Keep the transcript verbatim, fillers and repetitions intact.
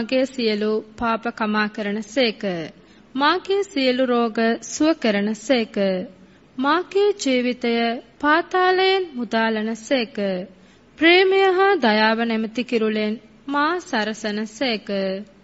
මාගේ සියලු පාප කමා කරන සේක. මාගේ සියලු රෝග සුව කරන සේක. මාගේ ජීවිතය පාතාලයෙන් මුදාලන සේක. ප්‍රේමය හා දයාව නැමැති කිරුලෙන් මා සරසන සේක.